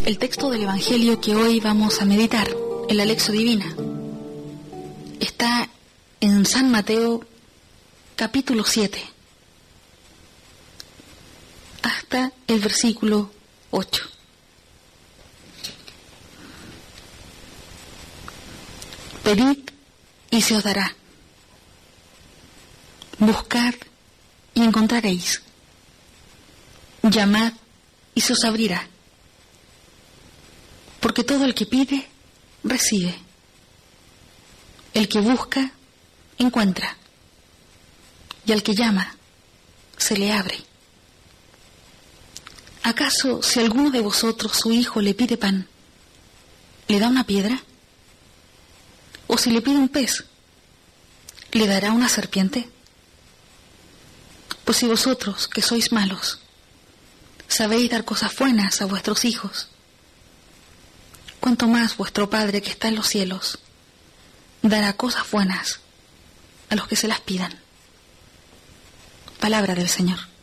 El texto del Evangelio que hoy vamos a meditar, en la Lección Divina, está en San Mateo capítulo 7, hasta el versículo 8. Pedid y se os dará. Buscad y encontraréis. Llamad y se os abrirá. Porque todo el que pide, recibe. El que busca, encuentra. Y al que llama, se le abre. ¿Acaso si alguno de vosotros su hijo le pide pan, le da una piedra? ¿O si le pide un pez, le dará una serpiente? Pues si vosotros, que sois malos, sabéis dar cosas buenas a vuestros hijos, cuánto más vuestro Padre que está en los cielos dará cosas buenas a los que se las pidan. Palabra del Señor.